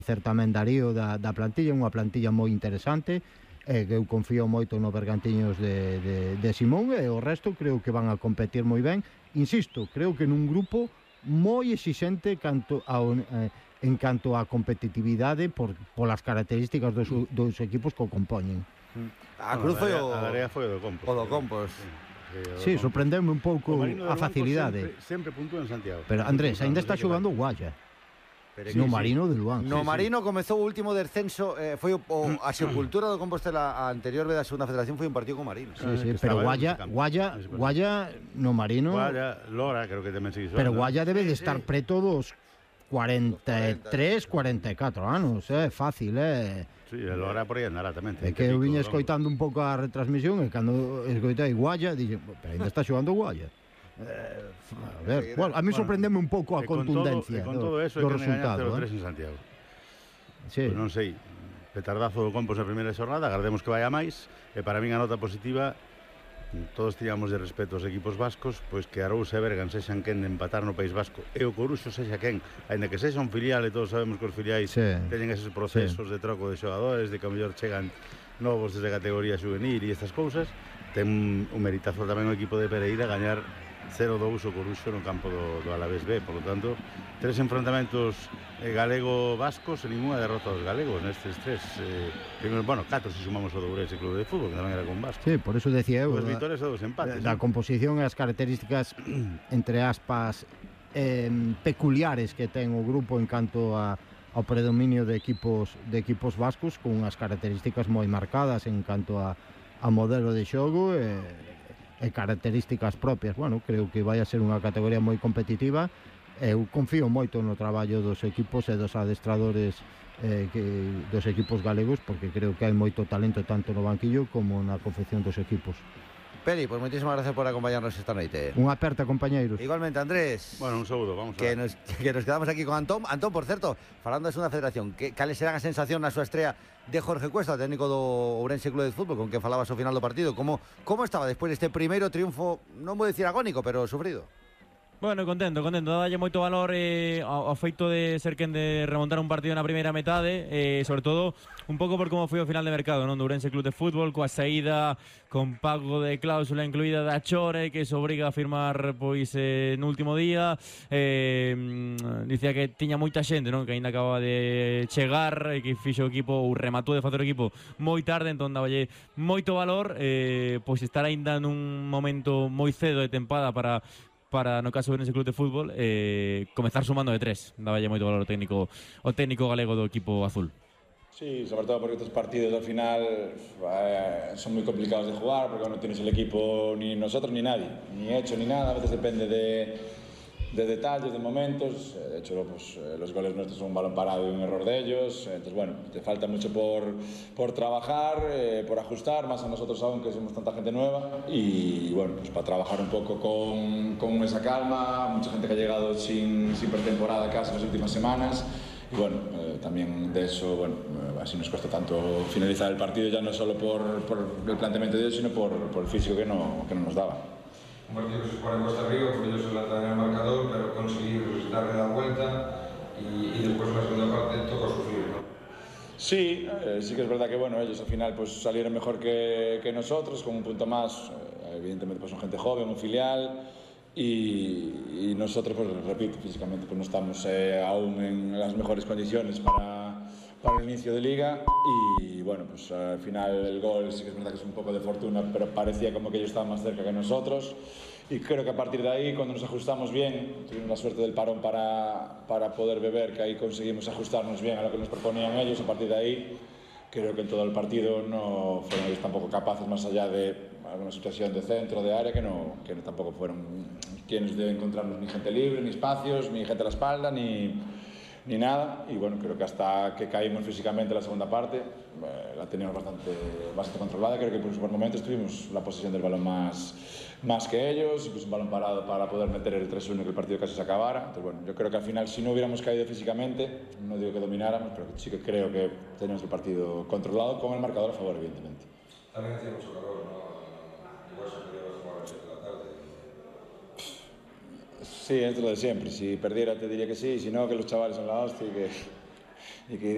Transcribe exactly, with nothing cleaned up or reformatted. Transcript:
tamén Darío da, da plantilla, unha plantilla moi interesante, e que eu confío moito nos bergantiños de, de, de Simón, e o resto creo que van a competir moi ben. Insisto, creo que nun grupo moi exixente canto ao, eh, en canto á competitividade por, polas características dos, dos equipos que o compoñen. A Cruz foi o... A Garea foi o do Compos. O do Compos. Sí, sorprendeume un pouco a facilidade. Sempre, sempre puntúa en Santiago. Pero Andrés, ainda está xogando o Guaya. No Marino de Luán. No Marino comezou o último descenso, eh, foi o, o, a Sepultura do Compostela a anterior vez da segunda federación foi un partido con Marino. Sí, sí, pero Guaya, Guaya, Guaya no Marino. Guaya, Lora, creo que tamén sigue. Pero Guaya debe de estar preto dos cuarenta e tres, cuarenta e catro anos, é eh, fácil, é. Eh. Sí, el Lora por aí andará tamén. É que eu viña escoitando un pouco a retransmisión e cando escoitei Guaya, dixen, pero ainda está xogando Guaya. Eh, a ver, bueno, a mí sorprendeme un pouco a contundencia con todo, e con todo eso do, do resultado, cero tres eh? en Santiago. Sí. Pues non sei, petardazo do Compos na primeira xornada, agardemos que vaya máis, e para min a nota positiva, todos tiñamos de respeto aos equipos vascos, pois que Arousa e Bergan sexan quen de empatar no País Vasco e o Coruxo sexa quen, aínda que sexa un filial, e todos sabemos que os filiais sí. teñen eses procesos sí. de troco de xogadores, de que a mellor chegan novos desde categoría juvenil e estas cousas. Ten un meritazo tamén o equipo de Pereira gañar cero dous o Coruxo no campo do, do Alavés B, por lo tanto, tres enfrentamentos eh, galego-vascos e ninguna derrota dos galegos nestes tres, eh, primero, bueno, catro se sumamos o do Ourense Club de Fútbol, que tamén era con Vasco. Sí, por eso decía eu, dos vitorias e dos empates. Da, da composición e as características entre aspas eh, peculiares que ten o grupo en canto a ao predominio de equipos de equipos vascos, con unhas características moi marcadas en canto a, a modelo de xogo e e características propias. Bueno, creo que vai a ser unha categoría moi competitiva. Eu confío moito no traballo dos equipos e dos adestradores eh, que, dos equipos galegos, porque creo que hai moito talento tanto no banquillo como na confección dos equipos. Peri, pues moitísimas gracias por acompañarnos esta noite. Unha aperta, compañeiros. Igualmente, Andrés. Bueno, un saúdo, vamos a que nos, que nos quedamos aquí con Antón. Antón, por certo, falando de segunda federación, que, cales serán a sensación na súa estrea de Jorge Cuesta, técnico do Ourense Club de Fútbol, con que falabas ao final do partido? Como, como estaba despois deste primeiro triunfo, non vou dicir agónico, pero sufrido? Bueno, contento, contento, dalle moito valor eh, ao, ao feito de ser quen de remontar un partido na primeira metade, eh, sobre todo un pouco por como foi o final de mercado, non, do Ourense Club de Fútbol, coa saída con pago de cláusula incluída da Chore, que se obriga a firmar pois eh, no último día. eh, dicía que tiña moita xente, non, que aínda acababa de chegar e que fixo o equipo ou rematou de facer o equipo moi tarde, entón daballe moito valor, eh, pois estar aínda nun momento moi cedo de tempada para para, no caso do Ourense Club de Fútbol, eh, comezar sumando de tres. Daballe moito valor o técnico o técnico galego do equipo azul. Sí, sobre todo porque estos partidos al final eh, son muy complicados de jugar, porque no tienes el equipo ni nosotros ni nadie, ni hecho ni nada, a veces depende de, de detalles, de momentos. De hecho, pues, los goles nuestros son un balón parado y un error de ellos. Entonces, bueno, te falta mucho por, por trabajar, eh, por ajustar, más a nosotros aún que somos tanta gente nueva. Y bueno, pues para trabajar un poco con, con esa calma, mucha gente que ha llegado sin, sin pretemporada casi las últimas semanas. Y bueno, eh, también de eso, bueno, eh, así nos cuesta tanto finalizar el partido, ya no solo por, por el planteamiento de ellos, sino por, por el físico que no, que no nos daba. Un partido que se pone cuesta arriba, porque ellos se la traen el marcador, pero conseguir darle la vuelta y, y después en la segunda parte toca sufrir, ¿no? Sí, eh, sí que es verdad que bueno, ellos al final pues salieron mejor que, que nosotros, con un punto más. Eh, evidentemente pues son gente joven, un filial, y, y nosotros, pues repito, físicamente pues no estamos eh, aún en las mejores condiciones para, para el inicio de liga. Y bueno, pues al final el gol sí que es verdad que es un poco de fortuna, pero parecía como que ellos estaban más cerca que nosotros. Y creo que a partir de ahí, cuando nos ajustamos bien, tuvimos la suerte del parón para, para poder beber, que ahí conseguimos ajustarnos bien a lo que nos proponían ellos. A partir de ahí, creo que en todo el partido no fueron ellos tampoco capaces, más allá de alguna situación de centro, de área, que, no, que no, tampoco fueron quienes de encontrarnos ni gente libre, ni espacios, ni gente a la espalda, ni, ni nada. Y bueno, creo que hasta que caímos físicamente en la segunda parte, eh, la teníamos bastante, bastante controlada. Creo que por un momento tuvimos la posesión del balón más, más que ellos, incluso un balón parado para poder meter el tres uno, que el partido casi se acabara. Entonces, bueno, yo creo que al final, si no hubiéramos caído físicamente, no digo que domináramos, pero sí que creo que teníamos el partido controlado, con el marcador a favor, evidentemente. También hacía mucho calor, ¿no? Igual se podía jugar a las siete de la tarde. Sí, es lo de siempre. Si perdiera te diría que sí, si no, que los chavales son la hostia y que, y que